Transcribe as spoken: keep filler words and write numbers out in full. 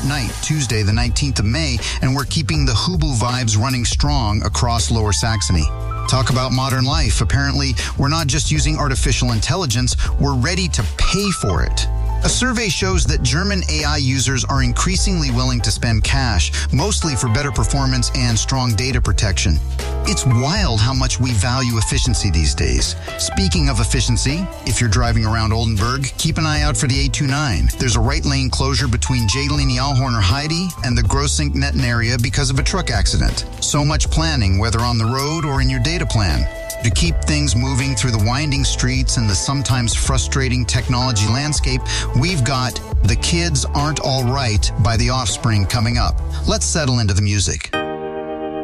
night, Tuesday, the nineteenth of May, and we're keeping the Hubu vibes running strong across Lower Saxony. Talk about modern life. Apparently, we're not just using artificial intelligence, we're ready to pay for it. A survey shows that German A I users are increasingly willing to spend cash, mostly for better performance and strong data protection. It's wild how much we value efficiency these days. Speaking of efficiency, if you're driving around Oldenburg, keep an eye out for the eight two nine. There's a right lane closure between J-Linealhorner Heide and the Grossink-Netten area because of a truck accident. So much planning, whether on the road or in your data plan. To keep things moving through the winding streets and the sometimes frustrating technology landscape, we've got The Kids Aren't All Right by The Offspring coming up. Let's settle into the music.